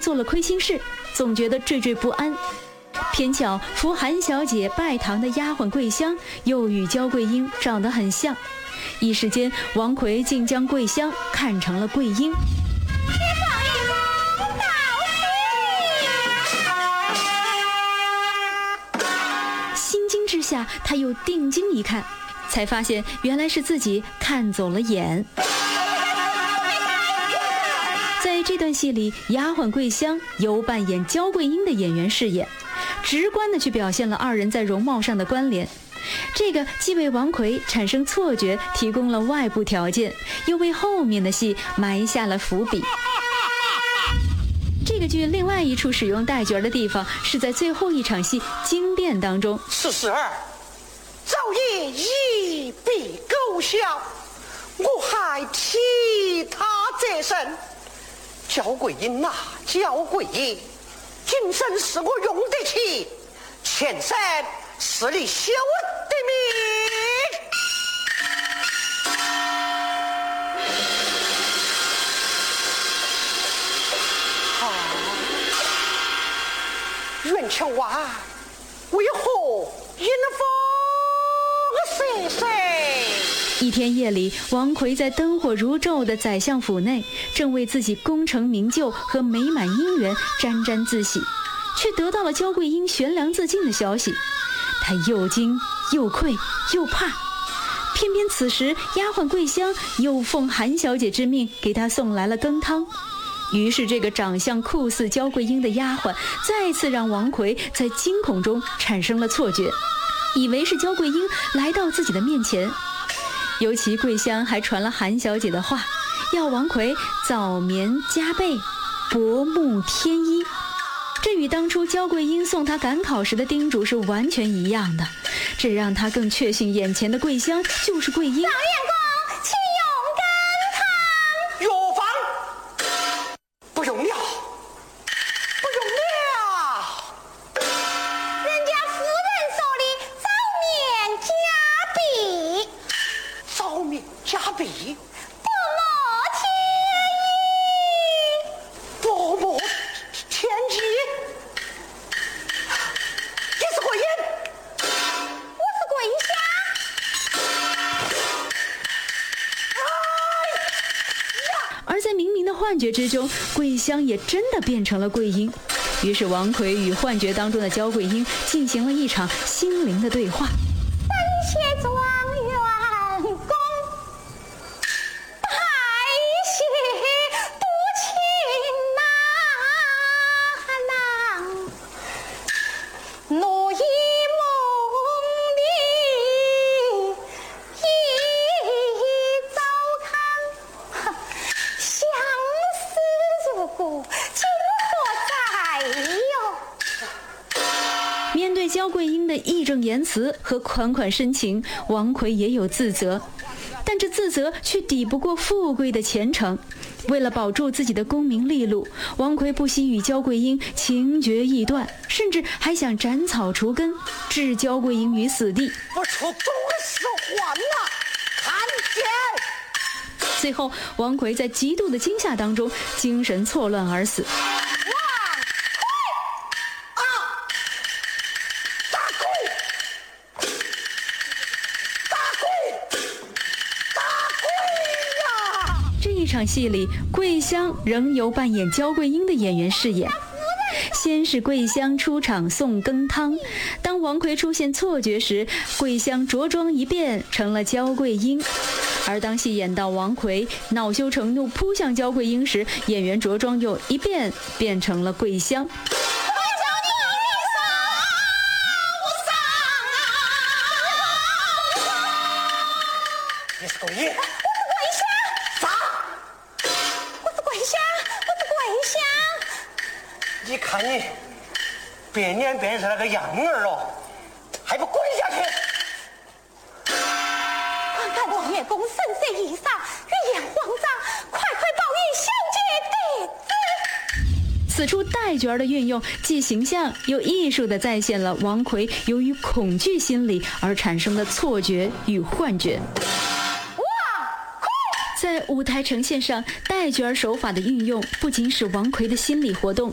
做了亏心事，总觉得惴惴不安。偏巧扶韩小姐拜堂的丫鬟桂香又与焦桂英长得很像，一时间王奎竟将桂香看成了桂英。心惊之下，他又定睛一看，才发现原来是自己看走了眼。在这段戏里，丫鬟桂香由扮演焦桂英的演员饰演，直观地去表现了二人在容貌上的关联。这个既为王奎产生错觉提供了外部条件，又为后面的戏埋下了伏笔。这个剧另外一处使用带角的地方是在最后一场戏惊变当中。 42，早夜一笔勾销，我还替他折身。焦桂英呐，焦桂英，今生是我用得起，前生是你休的命。袁乔万为何因风逝世？ 一天夜里，王奎在灯火如昼的宰相府内，正为自己功成名就和美满姻缘沾沾自喜，却得到了焦桂英悬梁自尽的消息。他又惊又愧又怕，偏偏此时丫鬟桂香又奉韩小姐之命给他送来了羹汤。于是这个长相酷似焦桂英的丫鬟再次让王奎在惊恐中产生了错觉，以为是焦桂英来到自己的面前。尤其桂香还传了韩小姐的话，要王奎早眠加被，薄暮添衣。这与当初焦桂英送他赶考时的叮嘱是完全一样的，这让他更确信眼前的桂香就是桂英。 老员工，请用羹汤。 药房不用了，不用了。 人家夫人说的早眠加被， 早眠加被， 薄薄膜天机。你是桂英， 我是桂香。 而在明明的幻觉之中，桂香也真的变成了桂英。于是王奎与幻觉当中的焦桂英进行了一场心灵的对话。 谢状元公，拜谢不亲郎，奴一梦里一早康，相思如故，今何在哟？ 面对焦桂英的义正言辞和款款深情，王奎也有自责，但这自责却抵不过富贵的前程。为了保住自己的功名利禄，王奎不惜与焦桂英情决意断，甚至还想斩草除根，置焦桂英于死地。 不出总是还了，看见。 最后，王奎在极度的惊吓当中精神错乱而死。这场戏里，桂香仍由扮演焦桂英的演员饰演。先是桂香出场送羹汤，当王奎出现错觉时，桂香着装一变成了焦桂英。而当戏演到王奎恼羞成怒扑向焦桂英时，演员着装又一变成了桂香。 你是桂英？你看你变脸变成那个样儿了，还不滚下去！ 快看王爷公神色异常，语言慌张，快保育小姐得知。 此处带角的运用，既形象又艺术地再现了王奎由于恐惧心理而产生的错觉与幻觉。在舞台呈现上，带角手法的运用不仅使王奎的心理活动